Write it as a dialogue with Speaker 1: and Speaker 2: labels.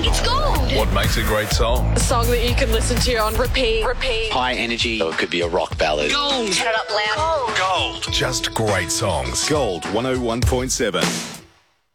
Speaker 1: It's gold.
Speaker 2: What makes a great song?
Speaker 3: A song that you can listen to on repeat.
Speaker 4: High energy. So it could be a rock ballad.
Speaker 1: Gold. Turn it up loud.
Speaker 2: Gold. Just great songs.
Speaker 5: Gold 101.7.